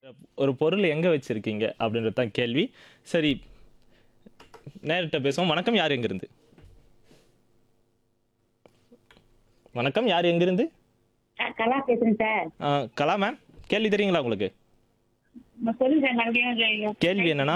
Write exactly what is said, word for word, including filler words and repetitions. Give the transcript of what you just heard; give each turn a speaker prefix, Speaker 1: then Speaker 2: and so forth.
Speaker 1: ஒரு பொருள் எங்க வச்சிருக்கீங்க? அப்படின்றது தான் கேள்வி. சரி, நேயர்ட்ட பேசுவோம். வணக்கம். யார் எங்கிருந்து? வணக்கம். யார் எங்கிருந்து?
Speaker 2: அ கலா பேசுறேன் சார்.
Speaker 1: ஆ கலா மேம், கேள்வி தெரியுங்களா உங்களுக்கு?
Speaker 2: சொல்லுங்க சார் மறுபடியும்
Speaker 1: கேள்வி என்னன்னா